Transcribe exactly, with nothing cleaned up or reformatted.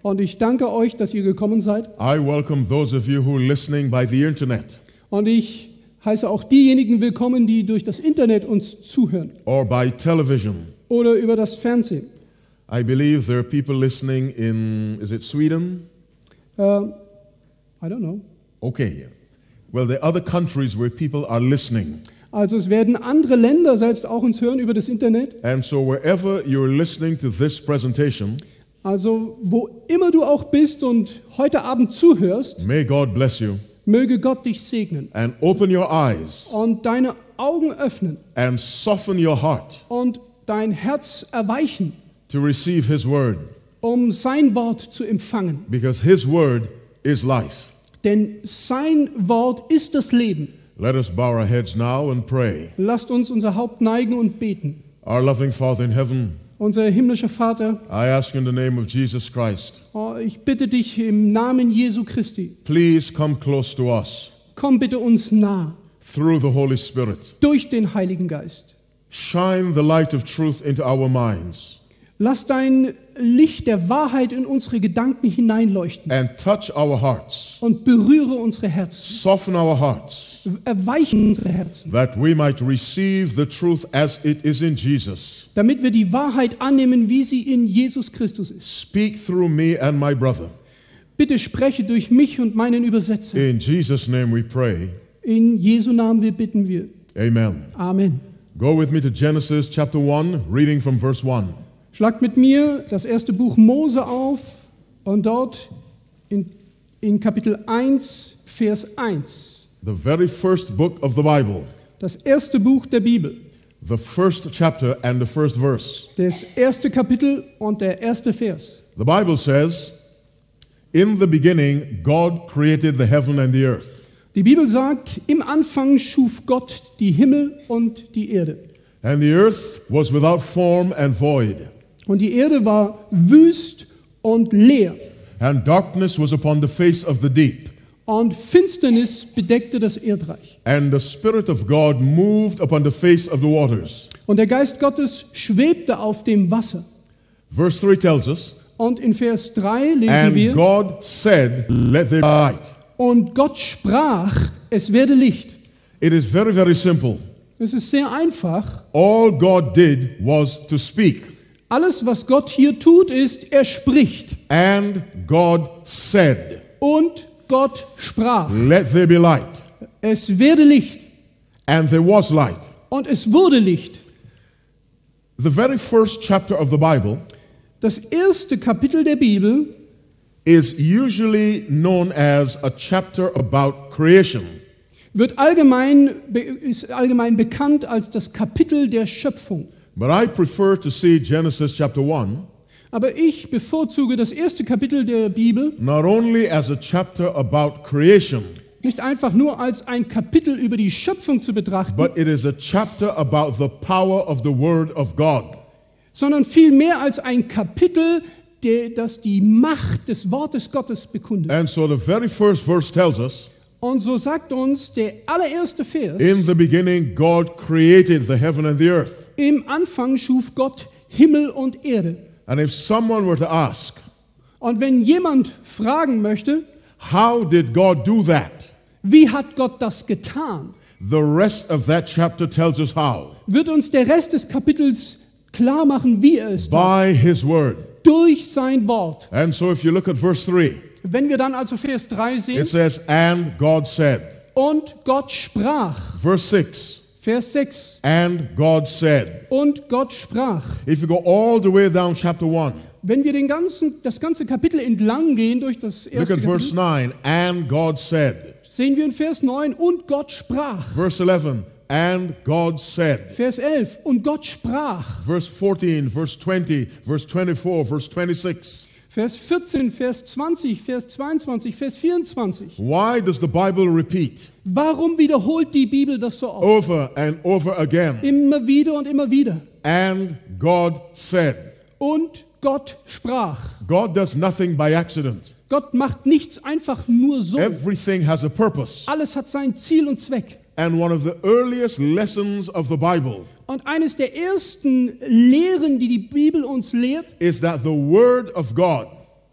Und ich danke euch, dass ihr gekommen seid. I welcome those of you who are listening by the internet Und ich heiße auch diejenigen willkommen, die durch das Internet uns zuhören or by television. oder über das Fernsehen. I believe there are people listening in, is it Sweden? Uh, I don't know. Okay. Well, there are other countries where people are listening. Also es werden andere Länder selbst auch uns hören über das Internet. And so wherever you're listening to this presentation, Also wo immer du auch bist und heute Abend zuhörst, may God bless you möge Gott dich segnen and open your eyes und deine Augen öffnen and soften your heart und dein Herz erweichen, to receive His word, um sein Wort zu empfangen. because His word is life. Denn sein Wort ist das Leben. Let us bow our heads now and pray. Lasst uns unser Haupt neigen und beten. Our loving Father in heaven, Unser himmlischer Vater, I ask in the name of Jesus Christ, oh, ich bitte dich im Namen Jesu Christi, please come close to us komm bitte uns nah through the Holy Spirit. durch den Heiligen Geist. Shine the light of truth into our minds Lass dein Licht der Wahrheit in unsere Gedanken hineinleuchten and touch our hearts, und berühre unsere Herzen, soften our hearts, erweichen unsere Herzen, that we might receive the truth as it is in Jesus. damit wir die Wahrheit annehmen, wie sie in Jesus Christus ist. Speak through me and my brother. Bitte spreche durch mich und meinen Übersetzer. In Jesus' name we pray. In Jesu Namen wir bitten wir. Amen. Amen. Go with me to Genesis chapter one, reading from verse one. Schlagt mit mir das erste Buch Mose auf und dort in, in Kapitel eins, Vers eins. The very first book of the Bible, Das erste Buch der Bibel. the first chapter and the first verse. Das erste Kapitel und der erste Vers. The Bible says, in the beginning, God created the heaven and the earth. Die Bibel sagt, im Anfang schuf Gott die Himmel und die Erde. And the earth was without form and void, Und die Erde war wüst und leer. and darkness was upon the face of the deep. Und Finsternis bedeckte das Erdreich. And the Spirit of God moved upon the face of the waters. Und der Geist Gottes schwebte auf dem Wasser. Verse three tells us, Und in Vers drei lesen and wir, God said, let there be light. und Gott sprach, es werde Licht. It is very, very simple. Es ist sehr einfach. All God did was to speak. Alles, was Gott hier tut, ist, er spricht. And God said, Und Gott sprach, let there be light. es werde Licht. And there was light. Und es wurde Licht. The very first chapter of the Bible Das erste Kapitel der Bibel is usually known as a chapter about creation. wird allgemein, ist allgemein bekannt als das Kapitel der Schöpfung. But I prefer to see Genesis chapter one Aber ich bevorzuge das erste Kapitel der Bibel not only as a chapter about creation, nicht einfach nur als ein Kapitel über die Schöpfung zu betrachten, but it is a chapter about the power of the Word of God. sondern vielmehr als ein Kapitel, der, das die Macht des Wortes Gottes bekundet. And so the very first verse tells us, Und so sagt uns der allererste Vers, in the beginning God created the heaven and the earth. im Anfang schuf Gott Himmel und Erde. And if someone were to ask, Und wenn jemand fragen möchte, how did God do that? wie hat Gott das getan, The rest of that chapter tells us how. wird uns der Rest des Kapitels klar machen, wie er es tut. By His Word. Durch sein Wort. And so if you look at verse three, Wenn wir dann also Vers drei sehen, it says, and God said. und Gott sprach. Verse six, Vers sechs, and God said. und Gott sprach. If you go all the way down chapter one, Wenn wir den ganzen, das ganze Kapitel entlang gehen durch das look erste at verse Kapitel, nine, and God said. sehen wir in Vers neun, und Gott sprach. Verse eleven, and God said. Vers elf, und Gott sprach. Verse fourteen, verse twenty, verse twenty-four, verse twenty-six. Vers vierzehn, Vers zwanzig, Vers zweiundzwanzig, Vers vierundzwanzig. Why does the Bible repeat Warum wiederholt die Bibel das so oft? over and over again? Immer wieder und immer wieder. And God said. Und Gott sprach. God does nothing by accident. Gott macht nichts einfach nur so. Everything has a purpose. Alles hat sein Ziel und Zweck. And one of the earliest lessons of the Bible Und eines der ersten Lehren, die die Bibel uns lehrt, is that the Word of God